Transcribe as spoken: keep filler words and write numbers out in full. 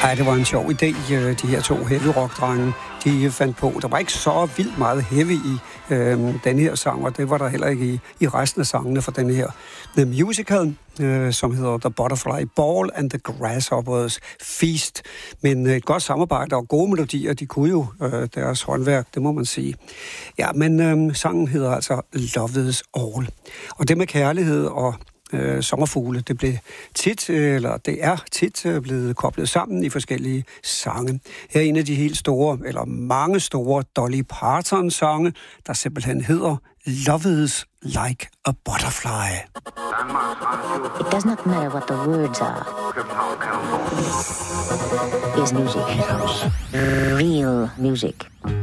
Ej, det var en sjov idé, de her to heavy rock-drenge, de fandt på. Der var ikke så vildt meget heavy i øh, den her sang, og det var der heller ikke i, i resten af sangene for den her The Musical, øh, som hedder The Butterfly Ball and the Grasshoppers Feast. Men et godt samarbejde og gode melodier, de kunne jo øh, deres håndværk, det må man sige. Ja, men øh, sangen hedder altså Love is All. Og det med kærlighed og Øh, sommerfugle, det blev tit, eller det er tit blevet koblet sammen i forskellige sange. Her er en af de helt store, eller mange store Dolly Parton-sange, der simpelthen hedder Love is like a butterfly. It does not matter what the words are. Is music. Real music.